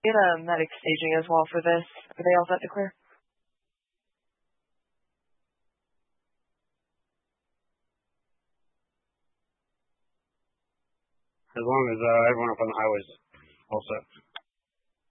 In medic staging as well for this. Are they all set to clear? As long as everyone up on the highway is all set.